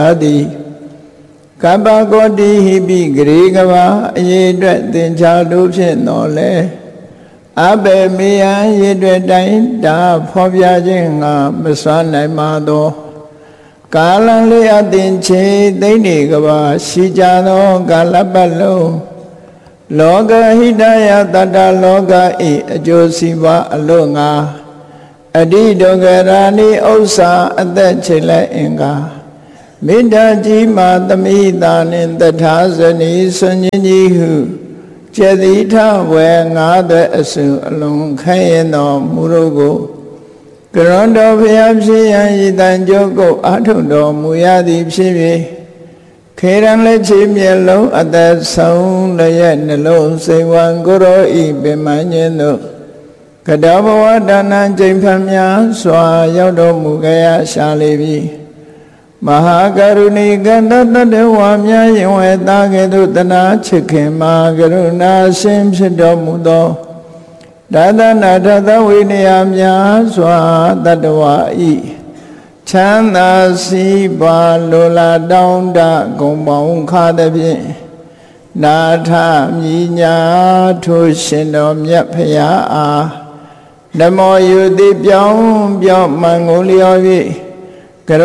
တိကပ္ပကောတိဟိပိဂရေကဘာအရေအတွက်သင်္ချာတို့ဖြင့်တော်လဲအဘေမေယံရေအတွက်တိုင်းဒါဖော်ပြခြင်းငါမစွမ်းနိုင်ပါသောကာလံလေးအသင်ချေသိနေကဘာရှိကြသောကာလပတ်လုံးလောကဟိတယတတ္တလောကဤအကျိုးစီးပွားအလို့ငါအတိဒုက္ခရာနိဥစ္စာအသက်ချေလက်အင်္ဂါမေတ္တာကြီးမာသမိတာနှင့်တထာဇနီဆွန်ကြီးကြီးဟုကျေတိထဝေငါးသွဲအစုအလုံးခိုင်းရင်တော်မူတို့ကိုကရွန်တော်ဘုရားဖြစ်ရန်ဤတန်ကြုတ်ကိုအာထုံတော်မူရသည်ဖြစ်၍ခေရန်လက်ချေမျက်လုံးအသက်ဆုံးလည်းရဲ့နှလုံးစိတ်ဝံကိုရောဤပင်မခြင်းတို့ကတောဘဝဒါနံကျိန်ဖန်များစွာရောက်တော်မူကြရရှာလေပြီမဟာကရုဏီကတ္တတဝါမြယင်ဝေတာကဲ့သို့တနာချစ်ခင်မှာကရုဏာရှင်ဖြစ်တော်မူသောဒါသနာထသဝိနည်းများစွာတတ္တဝါဤချမ်းသာစီးပွားလိုလားတောင်းတဂုံပေါင်းခါသည်ဖြင့်နာထမြညာထိုရှင်တော်မြတ်ဖရာအားနမောယုတိပြောင်းမှန်ကုန်လျော်၍